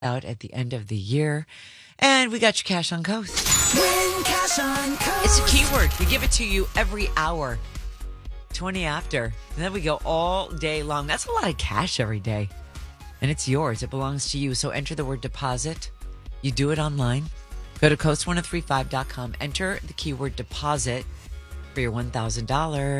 out at the end of the year. And we got your Cash on Coast. Win Cash on Coast. It's a keyword. We give it to you every hour, 20 after. And then we go all day long. That's a lot of cash every day. And it's yours. It belongs to you. So enter the word deposit. You do it online. Go to coast1035.com. Enter the keyword deposit for your $1,000.